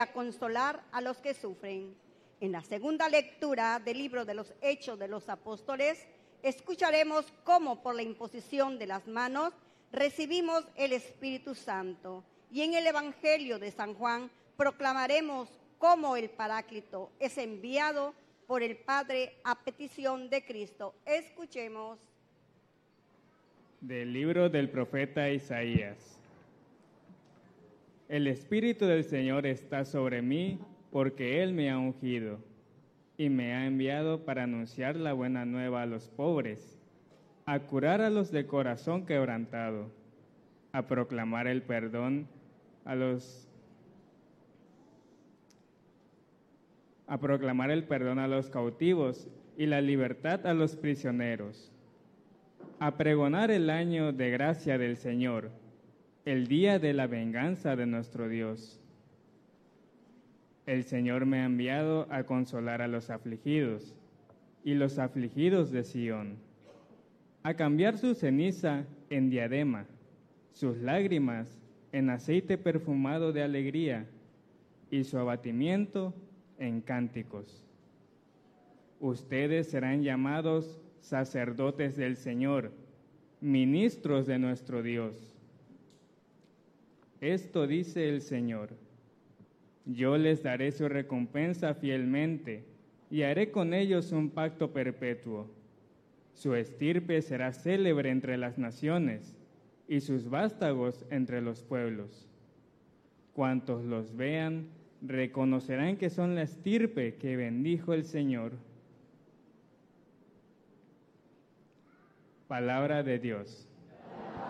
a consolar a los que sufren. En la segunda lectura del libro de los Hechos de los Apóstoles, escucharemos cómo por la imposición de las manos recibimos el Espíritu Santo. Y en el Evangelio de San Juan proclamaremos cómo el Paráclito es enviado por el Padre a petición de Cristo. Escuchemos. Del libro del profeta Isaías. El Espíritu del Señor está sobre mí, porque Él me ha ungido y me ha enviado para anunciar la buena nueva a los pobres, a curar a los de corazón quebrantado, a proclamar el perdón a los cautivos y la libertad a los prisioneros, a pregonar el año de gracia del Señor, el día de la venganza de nuestro Dios. El Señor me ha enviado a consolar a los afligidos y los afligidos de Sión, a cambiar su ceniza en diadema, sus lágrimas en aceite perfumado de alegría y su abatimiento en cánticos. Ustedes serán llamados sacerdotes del Señor, ministros de nuestro Dios. Esto dice el Señor: yo les daré su recompensa fielmente y haré con ellos un pacto perpetuo. Su estirpe será célebre entre las naciones y sus vástagos entre los pueblos. Cuantos los vean reconocerán que son la estirpe que bendijo el Señor. Palabra de Dios.